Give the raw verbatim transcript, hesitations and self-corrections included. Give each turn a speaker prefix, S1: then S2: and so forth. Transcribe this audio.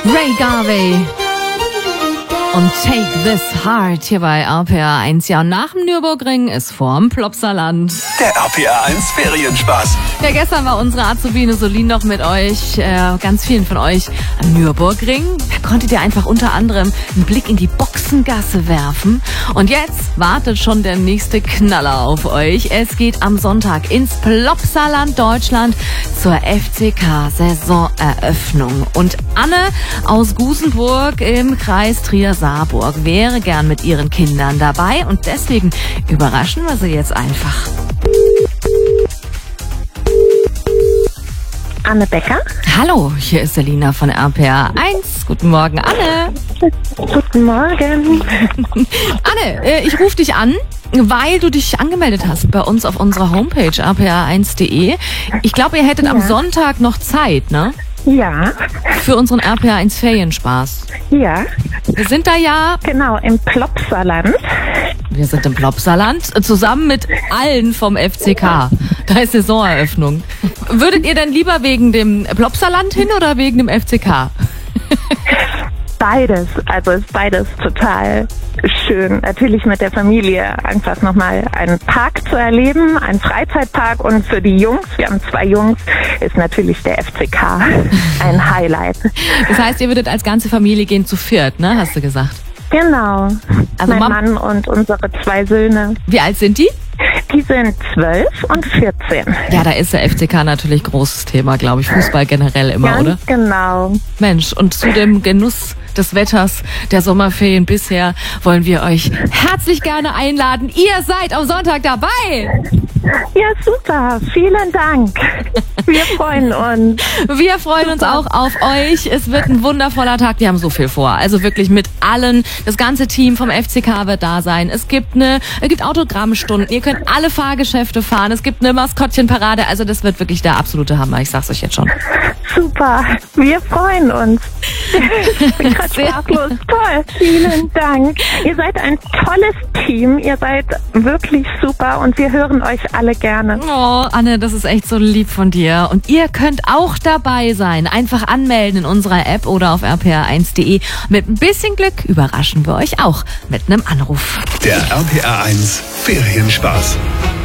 S1: Ray Garvey und Take This Heart hier bei R P R eins. Ja, nach dem Nürburgring ist vorm Plopsaland
S2: der R P R eins Ferienspaß.
S1: Ja, gestern war unsere Azubine Solin noch mit euch, äh, ganz vielen von euch am Nürburgring. Da konntet ihr einfach unter anderem einen Blick in die Boxengasse werfen. Und jetzt wartet schon der nächste Knaller auf euch. Es geht am Sonntag ins Plopsaland Deutschland zur F C K-Saisoneröffnung. Und Anne aus Gusenburg im Kreis Trier-Saarburg wäre gern mit ihren Kindern dabei. Und deswegen überraschen wir sie jetzt einfach.
S3: Anne Becker.
S1: Hallo, hier ist Selina von R P R eins. Guten Morgen, Anne.
S3: Guten Morgen.
S1: Anne, äh, ich rufe dich an, weil du dich angemeldet hast bei uns auf unserer Homepage r p r eins punkt d e. Ich glaube, ihr hättet ja am Sonntag noch Zeit, ne?
S3: Ja.
S1: Für unseren R P R eins Ferienspaß.
S3: Ja.
S1: Wir sind da ja...
S3: Genau, im Plopsaland.
S1: Wir sind im Plopsaland, zusammen mit allen vom F C K. Da ist Saisoneröffnung. Würdet ihr denn lieber wegen dem Plopsaland hin oder wegen dem F C K?
S3: Beides, also ist beides total schön. Natürlich mit der Familie einfach nochmal einen Park zu erleben, einen Freizeitpark, und für die Jungs, wir haben zwei Jungs, ist natürlich der F C K ein Highlight.
S1: Das heißt, ihr würdet als ganze Familie gehen zu viert, ne, hast du gesagt?
S3: Genau,
S1: also
S3: mein
S1: Mam-
S3: Mann und unsere zwei Söhne.
S1: Wie alt sind die?
S3: Die sind zwölf und vierzehn.
S1: Ja, da ist der F C K natürlich großes Thema, glaube ich. Fußball generell immer,
S3: Ganz
S1: oder?
S3: genau.
S1: Mensch, und zu dem Genuss des Wetters der Sommerferien bisher wollen wir euch herzlich gerne einladen. Ihr seid am Sonntag dabei.
S3: Ja, super. Vielen Dank. Wir freuen uns.
S1: Wir freuen uns auch auf euch. Es wird ein wundervoller Tag. Wir haben so viel vor. Also wirklich mit allen. Das ganze Team vom F C K wird da sein. Es gibt eine, es gibt Autogrammstunden. Ihr könnt alle Fahrgeschäfte fahren. Es gibt eine Maskottchenparade. Also das wird wirklich der absolute Hammer. Ich sag's euch jetzt schon.
S3: Super. Wir freuen uns. Ich bin gerade sprachlos. Toll. Vielen Dank. Ihr seid ein tolles Team. Ihr seid wirklich super und wir hören euch alle gerne.
S1: Oh, Anne, das ist echt so lieb von dir. Und ihr könnt auch dabei sein. Einfach anmelden in unserer App oder auf r p r eins punkt d e. Mit ein bisschen Glück überraschen wir euch auch mit einem Anruf.
S2: Der R P R eins Ferienspaß.